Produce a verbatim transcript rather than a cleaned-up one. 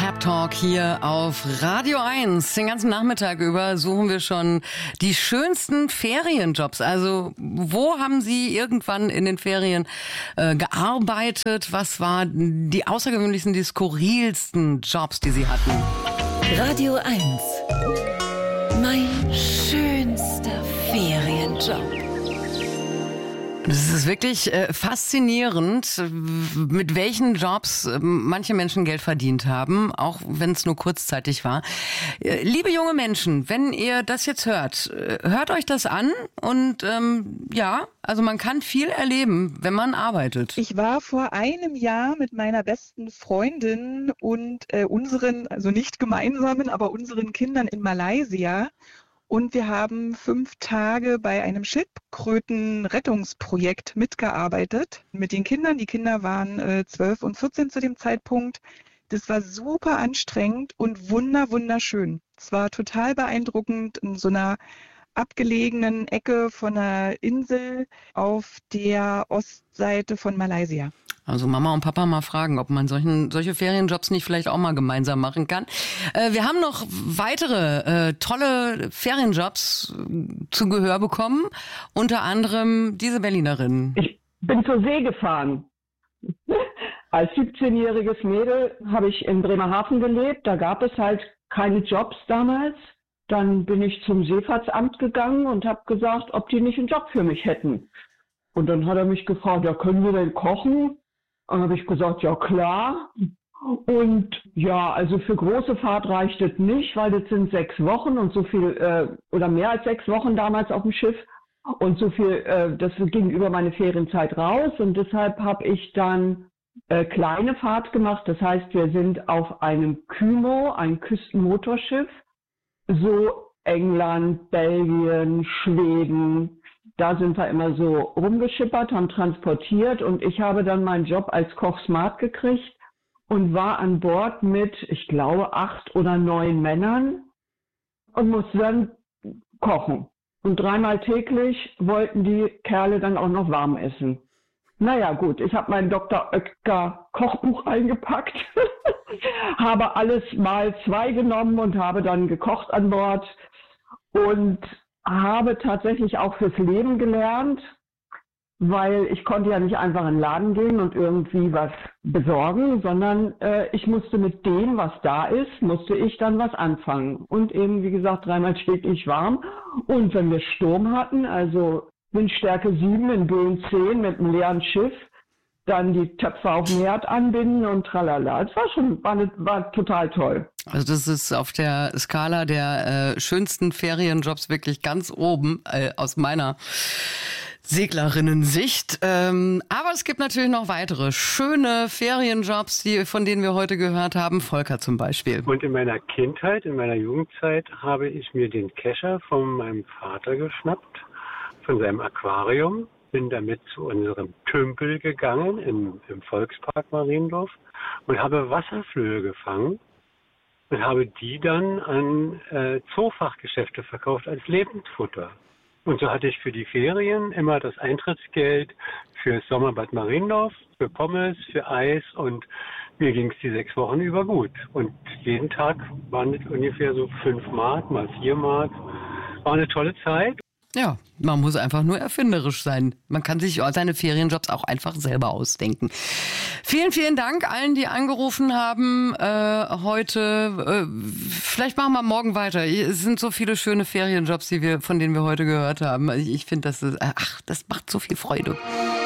Pep Talk hier auf Radio eins. Den ganzen Nachmittag über suchen wir schon die schönsten Ferienjobs. Also wo haben Sie irgendwann in den Ferien äh, gearbeitet? Was waren die außergewöhnlichsten, die skurrilsten Jobs, die Sie hatten? Radio eins. Mein schönster Ferienjob. Das ist wirklich äh, faszinierend, mit welchen Jobs äh, manche Menschen Geld verdient haben, auch wenn es nur kurzzeitig war. Äh, liebe junge Menschen, wenn ihr das jetzt hört, äh, hört euch das an und ähm, ja, also man kann viel erleben, wenn man arbeitet. Ich war vor einem Jahr mit meiner besten Freundin und äh, unseren, also nicht gemeinsamen, aber unseren Kindern in Malaysia. Und wir haben fünf Tage bei einem Schildkrötenrettungsprojekt mitgearbeitet mit den Kindern. Die Kinder waren äh, zwölf und vierzehn zu dem Zeitpunkt. Das war super anstrengend und wunder, wunderschön. Es war total beeindruckend in so einer abgelegenen Ecke von einer Insel auf der Ostseite von Malaysia. Also Mama und Papa mal fragen, ob man solchen, solche Ferienjobs nicht vielleicht auch mal gemeinsam machen kann. Äh, wir haben noch weitere äh, tolle Ferienjobs zu Gehör bekommen. Unter anderem diese Berlinerin. Ich bin zur See gefahren. Als siebzehnjähriges Mädel habe ich in Bremerhaven gelebt. Da gab es halt keine Jobs damals. Dann bin ich zum Seefahrtsamt gegangen und habe gesagt, ob die nicht einen Job für mich hätten. Und dann hat er mich gefragt, ja, können wir denn kochen? Und habe ich gesagt, ja klar. Und ja, also für große Fahrt reicht es nicht, weil das sind sechs Wochen und so viel, äh, oder mehr als sechs Wochen damals auf dem Schiff. Und so viel, äh, das ging über meine Ferienzeit raus. Und deshalb habe ich dann äh, kleine Fahrt gemacht. Das heißt, wir sind auf einem Kymo, ein Küstenmotorschiff, so England, Belgien, Schweden. Da sind wir immer so rumgeschippert, haben transportiert und ich habe dann meinen Job als Koch Smart gekriegt und war an Bord mit, ich glaube, acht oder neun Männern und musste dann kochen. Und dreimal täglich wollten die Kerle dann auch noch warm essen. Naja gut, ich habe mein Doktor Oetker Kochbuch eingepackt, habe alles mal zwei genommen und habe dann gekocht an Bord und habe tatsächlich auch fürs Leben gelernt, weil ich konnte ja nicht einfach in den Laden gehen und irgendwie was besorgen, sondern äh, ich musste mit dem, was da ist, musste ich dann was anfangen. Und eben, wie gesagt, dreimal täglich warm. Und wenn wir Sturm hatten, also Windstärke sieben in Böen zehn mit einem leeren Schiff, dann die Töpfe auf dem Herd anbinden und tralala. Es war schon, war, war total toll. Also das ist auf der Skala der äh, schönsten Ferienjobs wirklich ganz oben äh, aus meiner Seglerinnen-Sicht. Ähm, aber es gibt natürlich noch weitere schöne Ferienjobs, die, von denen wir heute gehört haben. Volker zum Beispiel. Und in meiner Kindheit, in meiner Jugendzeit habe ich mir den Kescher von meinem Vater geschnappt, von seinem Aquarium. Bin damit zu unserem Tümpel gegangen im, im Volkspark Mariendorf und habe Wasserflöhe gefangen und habe die dann an äh, Zoofachgeschäfte verkauft als Lebendfutter. Und so hatte ich für die Ferien immer das Eintrittsgeld fürs Sommerbad Mariendorf, für Pommes, für Eis und mir ging es die sechs Wochen über gut. Und jeden Tag waren es ungefähr so fünf Mark, mal vier Mark. War eine tolle Zeit. Ja, man muss einfach nur erfinderisch sein. Man kann sich seine Ferienjobs auch einfach selber ausdenken. Vielen, vielen Dank allen, die angerufen haben äh, heute. Äh, vielleicht machen wir morgen weiter. Es sind so viele schöne Ferienjobs, die wir, von denen wir heute gehört haben. Ich finde, das ist, ach, das macht so viel Freude.